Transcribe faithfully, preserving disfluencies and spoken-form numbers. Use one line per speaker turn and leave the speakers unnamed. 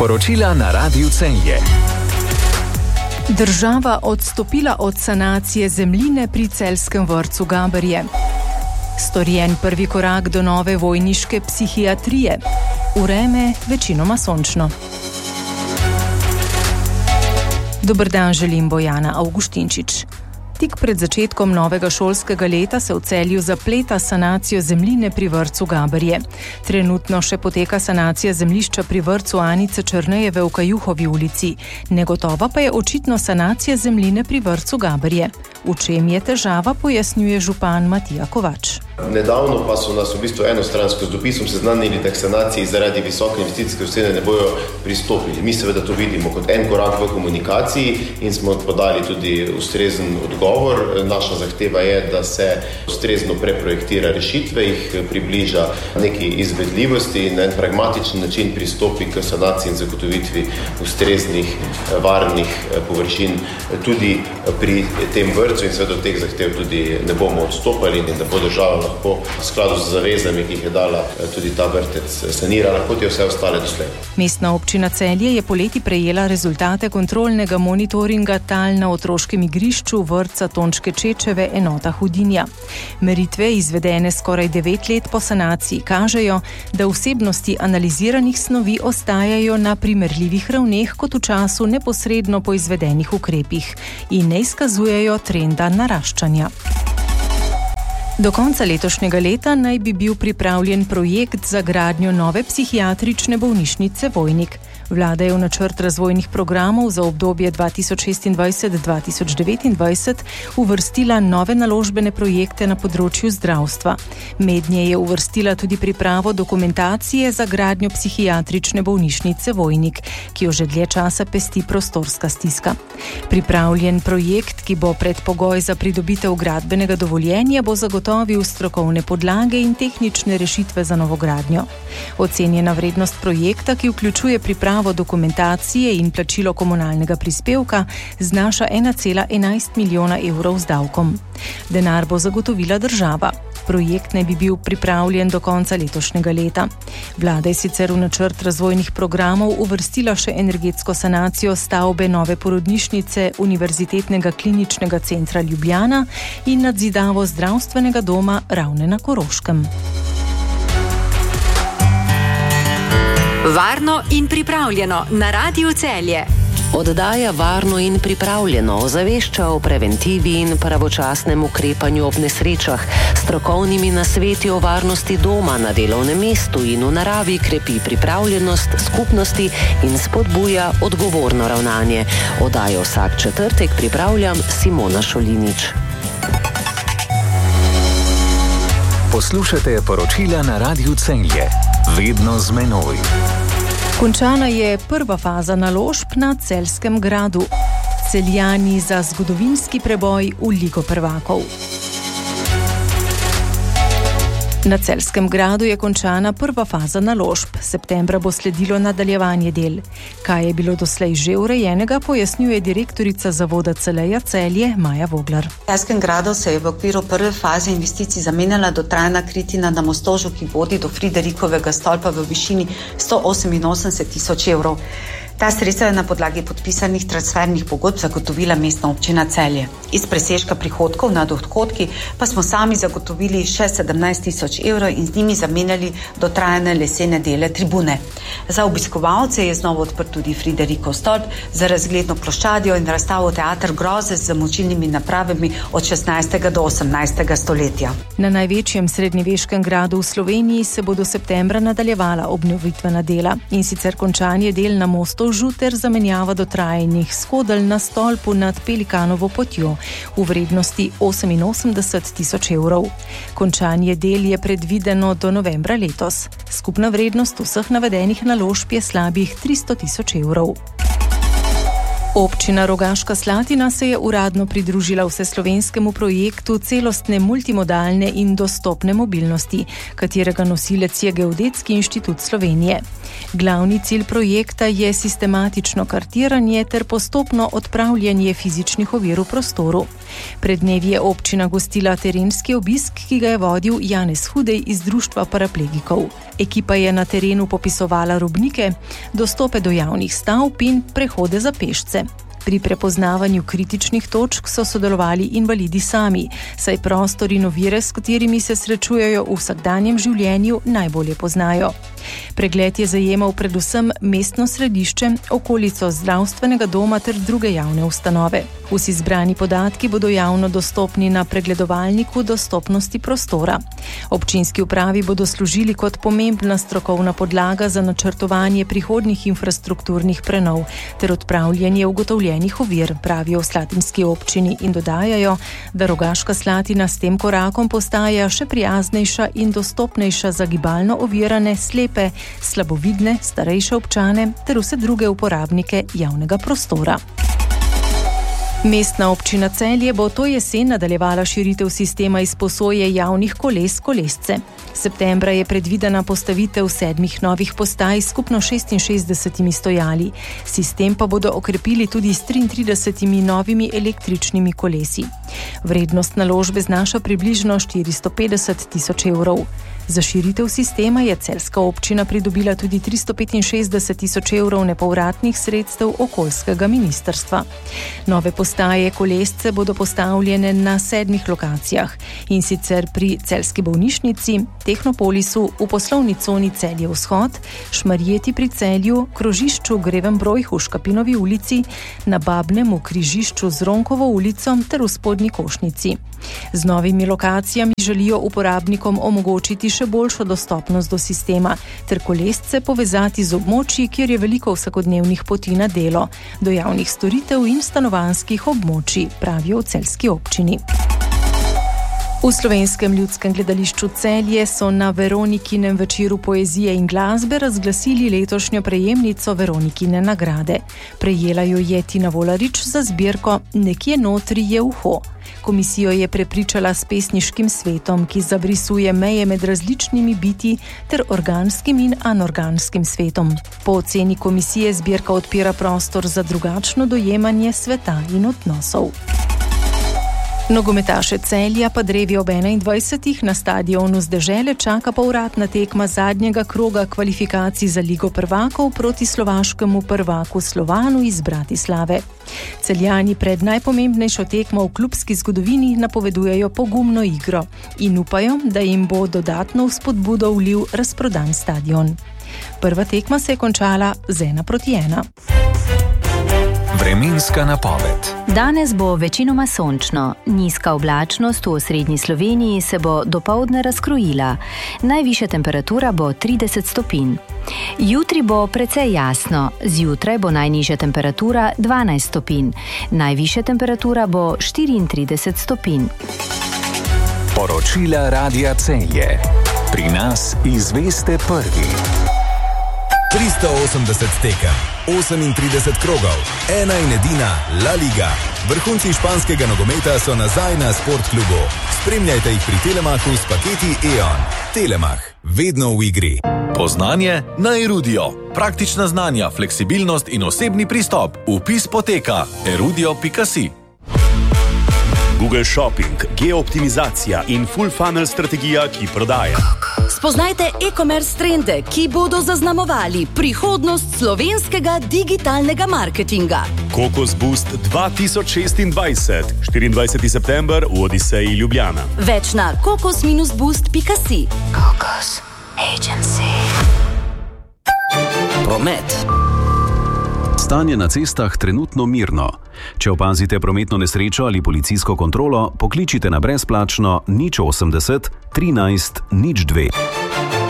Poročila na Radiu Celje.
Država odstopila od sanacije zemljine pri celjskem vrtcu Gaberje. Storjen prvi korak do nove vojniške psihiatrije. Vreme večinoma sončno. Dober dan, želim Bojana Avguštinčič. Tik pred začetkom novega šolskega leta se v Celju zapleta sanacijo zemljine pri vrtcu Gaberje. Trenutno še poteka sanacija zemljišča pri vrtcu Anice Črnejeve v Kajuhovi ulici. Negotova pa je očitno sanacija zemljine pri vrtcu Gaberje. V čem je težava, pojasnjuje župan Matija Kovač.
Nedavno pa so nas v bistvu enostransko z dopisom seznanili, da k sanaciji zaradi visoke investicijske ocene ne bojo pristopili. Mi seveda to vidimo kot en korak v komunikaciji in smo podali tudi ustrezen odgovor. Naša zahteva je, da se ustrezno preprojektira rešitve, jih približa neki izvedljivosti in na en pragmatičen način pristopi k sanaciji in zagotovitvi ustreznih, varnih površin tudi pri tem vrtcu in seveda od teh zahtev tudi ne bomo odstopali in da bo država lahko v skladu z zavezami, ki jih je dala, tudi ta vrtec sanirala, kot je vse ostale doslej.
Mestna občina Celje je poleti prejela rezultate kontrolnega monitoringa tal na otroškem igrišču vrtca Tončke Čečeve enota Hudinja. Meritve, izvedene skoraj devet let po sanaciji, kažejo, da vsebnosti analiziranih snovi ostajajo na primerljivih ravneh kot v času neposredno po izvedenih ukrepih in ne izkazujejo trenda naraščanja. Do konca letošnjega leta naj bi bil pripravljen projekt za gradnjo nove psihiatrične bolnišnice Vojnik. Vlada je v načrt razvojnih programov za obdobje dva tisoč šestindvajset do dva tisoč devetindvajset uvrstila nove naložbene projekte na področju zdravstva. Mednje je uvrstila tudi pripravo dokumentacije za gradnjo psihiatrične bolnišnice Vojnik, ki jo že dlje časa pesti prostorska stiska. Pripravljen projekt, ki bo predpogoj za pridobitev gradbenega dovoljenja, bo zagotovil strokovne podlage in tehnične rešitve za novogradnjo. Ocenjena vrednost projekta, ki vključuje pripravo dokumentacije in plačilo komunalnega prispevka, znaša ena cela enajst milijona evrov z davkom. Denar bo zagotovila država. Projekt naj bi bil pripravljen do konca letošnjega leta. Vlada je sicer v načrt razvojnih programov uvrstila še energetsko sanacijo stavbe nove porodnišnice Univerzitetnega kliničnega centra Ljubljana in nadzidavo zdravstvenega doma Ravne na Koroškem.
Varno in pripravljeno na Radiu Celje.
Oddaja Varno in pripravljeno ozavešča o preventivi in pravočasnem ukrepanju ob nesrečah, strokovnimi nasveti o varnosti doma, na delovnem mestu in v naravi krepi pripravljenost skupnosti in spodbuja odgovorno ravnanje. Oddajo vsak četrtek pripravljam Simona Šolinič.
Poslušate poročila na Radiu Celje. Vedno z menoj.
Končana je prva faza naložb na Celjskem gradu. Celjani za zgodovinski preboj v Ligo prvakov. Na Celjskem gradu je končana prva faza naložb. Septembra bo sledilo nadaljevanje del. Kaj je bilo doslej že urejenega, pojasnjuje direktorica zavoda Celeja Celje Maja Voglar.
V Celjskem gradu se je v okviru prve faze investicij zamenjala dotrajna kritina na mostožu, ki vodi do Friderikovega stolpa v višini sto oseminosemdeset tisoč evrov. Ta sredstva je na podlagi podpisanih transfernih pogodb zagotovila mestna občina Celje. Iz presežka prihodkov nad odhodki pa smo sami zagotovili še sedemnajst tisoč evrov in z njimi zamenjali dotrajane lesene dele tribune. Za obiskovalce je znova odprt tudi Friderikov stolp za razgledno ploščadjo in razstavo Teater groze z močilnimi napravami od šestnajstega do osemnajstega stoletja.
Na največjem srednjeveškem gradu v Sloveniji se bodo septembra nadaljevala obnovitvena dela in sicer končanje del na mostu ter zamenjava dotrajenih skodelj na stolpu nad Pelikanovo potjo v vrednosti oseminosemdeset tisoč evrov. Končanje del je predvideno do novembra letos. Skupna vrednost vseh navedenih naložb je slabih tristo tisoč evrov. Občina Rogaška Slatina se je uradno pridružila vseslovenskemu projektu celostne multimodalne in dostopne mobilnosti, katerega nosilec je Geodetski inštitut Slovenije. Glavni cilj projekta je sistematično kartiranje ter postopno odpravljanje fizičnih ovir v prostoru. Pred dnevi je občina gostila terenski obisk, ki ga je vodil Janez Hudej iz Društva paraplegikov. Ekipa je na terenu popisovala robnike, dostope do javnih stavb in prehode za pešce. Pri prepoznavanju kritičnih točk so sodelovali invalidi sami, saj prostor in ovire, s katerimi se srečujejo v vsakdanjem življenju, najbolje poznajo. Pregled je zajemal predvsem mestno središče, okolico zdravstvenega doma ter druge javne ustanove. Vsi zbrani podatki bodo javno dostopni na pregledovalniku dostopnosti prostora. Občinski upravi bodo služili kot pomembna strokovna podlaga za načrtovanje prihodnjih infrastrukturnih prenov ter odpravljanje ugotovljenih ovir, pravijo v slatinski občini in dodajajo, da Rogaška Slatina s tem korakom postaja še prijaznejša in dostopnejša za gibalno ovirane, slepe, slabovidne, starejše občane ter vse druge uporabnike javnega prostora. Mestna občina Celje bo to jesen nadaljevala širitev sistema izposoje javnih koles kolesce. Septembra je predvidena postavitev sedmih novih postaj s skupno šestinšestdesetimi stojali. Sistem pa bodo okrepili tudi s triintridesetimi novimi električnimi kolesi. Vrednost naložbe znaša približno štiristo petdeset tisoč evrov. Za širitev sistema je celjska občina pridobila tudi tristo petinšestdeset tisoč evrov nepovratnih sredstev okoljskega ministrstva. Nove postaje kolesce bodo postavljene na sedmih lokacijah, in sicer pri celjski bolnišnici, Tehnopolisu, v poslovni coni Celje Vzhod, Šmarjeti pri Celju, krožišču Grevenbrojh v Škapinovi ulici, na Babnem v križišču z Ronkovo ulico ter v Spodnji Košnici. Z novimi lokacijami želijo uporabnikom omogočiti še boljšo dostopnost do sistema ter kolesce povezati z območji, kjer je veliko vsakodnevnih poti na delo, do javnih storitev in stanovanjskih območij, pravijo v celjski občini. V Slovenskem ljudskem gledališču Celje so na Veronikinem večeru poezije in glasbe razglasili letošnjo prejemnico Veronikine nagrade. Prejela jo je Tina Volarič za zbirko Nekje notri je uho. Komisijo je prepričala s pesniškim svetom, ki zabrisuje meje med različnimi biti ter organskim in anorganskim svetom. Po oceni komisije zbirka odpira prostor za drugačno dojemanje sveta in odnosov. Nogometaše Celja pa drevi ob enaindvajsetih na stadionu z Dežele čaka povratna tekma zadnjega kroga kvalifikacij za Ligo prvakov proti slovaškemu prvaku Slovanu iz Bratislave. Celjani pred najpomembnejšo tekmo v klubski zgodovini napovedujejo pogumno igro in upajo, da jim bo dodatno vzpodbudo vlil razprodan stadion. Prva tekma se je končala z ena proti ena.
Vremenska napoved.
Danes bo večinoma sončno. Nizka oblačnost v osrednji Sloveniji se bo dopoldne razkrojila. Najvišja temperatura bo trideset stopinj. Jutri bo precej jasno. Zjutraj bo najnižja temperatura dvanajst stopinj. Najvišja temperatura bo štiriintrideset stopinj.
Poročila Radia Celje. Pri nas izveste prvi.
tristo osemdeset tekem, osemintrideset krogov, ena in edina La Liga. Vrhunci španskega nogometa so nazaj na Sportklubu. Spremljajte jih pri Telemachu s paketi E O N. Telemach, vedno v igri.
Poznanje na Erudio. Praktična znanja, fleksibilnost in osebni pristop. Vpis poteka erudio pika si.
Google Shopping, geooptimizacija in full funnel strategija, ki prodaja.
Spoznajte e-commerce trende, ki bodo zaznamovali prihodnost slovenskega digitalnega marketinga.
Kokos Boost dva tisoč šestindvajset, štiriindvajseti september v Odiseji Ljubljana.
Več na kokos boost pika si.
Kokos Agency. Promet.
Stanje na cestah trenutno mirno. Če opazite prometno nesrečo ali policijsko kontrolo, pokličite na brezplačno nič osemdeset trinajst nič dve.